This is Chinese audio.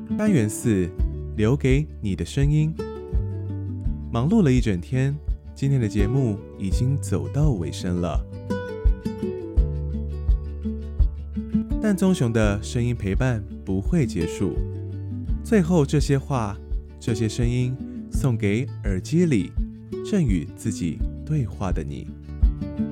单元4，留给你的声音。忙碌了一整天，今天的节目已经走到尾声了。但棕熊的声音陪伴不会结束。最后这些话，这些声音，送给耳机里正与自己对话的你。